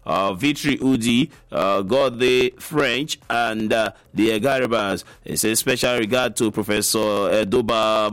Vitry Udi, Gode French, and the Garibans. It says special regard to Professor Edoba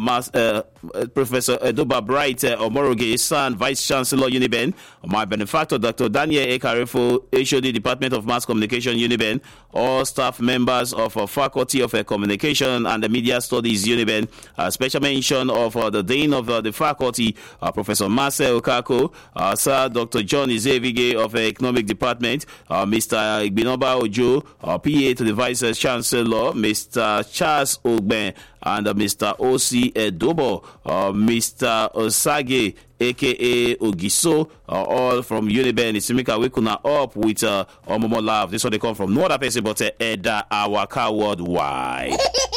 Bright Omoroge, son, Vice Chancellor Uniben, my benefactor Dr. Daniel Ekarefo, HOD Department of Mass Communication Uniben, all staff members of Faculty of Communication and the Media Studies Uniben. Special mention of the Dean of the Faculty, Professor Marcel Kako, Sir Dr. John Izevige of Economic Department, Mr. Igbinoba Ojo, PA to the Vice Chancellor, Mr. Charles Ogben, and Mr. O.C. Edobo, Mr. Osage, a.k.a. Ogiso, all from Uniben. Isimika Wekuna up with Omomo Love. This one they come from no other person but Eda Awaka Worldwide.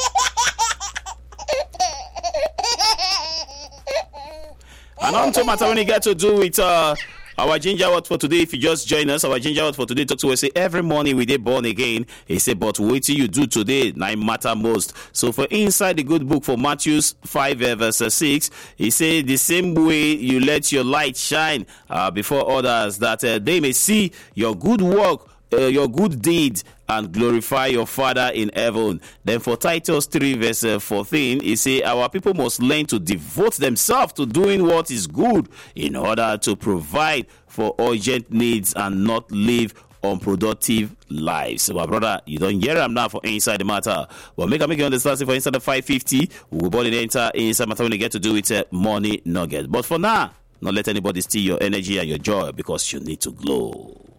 And on to matter when you get to do with our ginger word for today. If you just join us, our ginger word for today talks to us say every morning we dey born again. He say, but wait till you do today, now matter most. So for inside the good book for Matthew 5 verse 6, he say the same way you let your light shine before others, that they may see your good work, your good deeds, and glorify your Father in heaven. Then for Titus 3 verse 14, he say our people must learn to devote themselves to doing what is good in order to provide for urgent needs and not live unproductive lives. So my brother, you don't hear him now for inside the matter. But make you understand, for inside the 550, we will body enter inside matter when you get to do with money nugget. But for now, not let anybody steal your energy and your joy, because you need to glow.